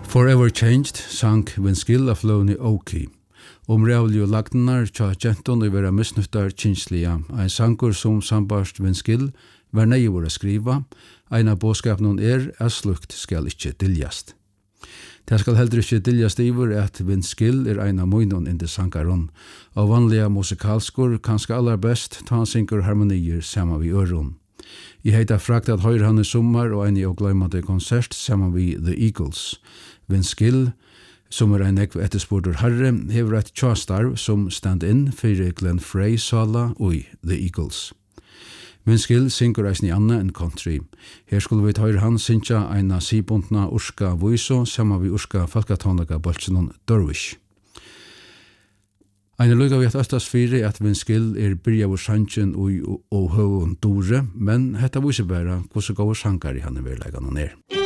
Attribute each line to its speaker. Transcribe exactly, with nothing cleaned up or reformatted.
Speaker 1: Forever Changed sang Vince Gill af Loney Oki. Om rævlig og lagnar tja genton og vera misnuttar kynslia, ein sangur som sambarst Vince Gill var neigur a skriva, ein av båskapnun er at slukt skal ikkje diljast. Det skal heller ikkje diljast iver at Vince Gill er ein av munnen indi sangaron, og vanliga musikalskur kanskje aller best ta han syngur harmonier saman vi øron. I heita frakt at høyre han i sommar og ein i oglaumande konsert saman vi The Eagles. Vince Gill, som er ein ekv etterspurtur herre, hever eit tjastarv som stand inn fyrir Glenn Frey sala og The Eagles. Vince Gill syngur eisni anna enn country. Her skulle vi høyre han synsja eina sibundna urska voiso saman vi urska falkatónleika boltsinun Dervish. Ein lukka vi at östas fyrir at Vince Gill er byrja vår sangen og høvun dore, men hetta vísir bara hvordan góður sangari hann er verleikan hann er.